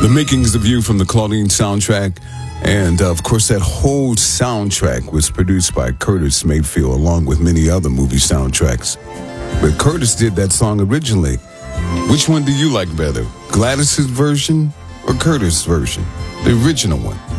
The Makings of You from the Claudine soundtrack. And, of course, that whole soundtrack was produced by Curtis Mayfield, along with many other movie soundtracks. But Curtis did that song originally. Which one do you like better? Gladys's version or Curtis' version? The original one.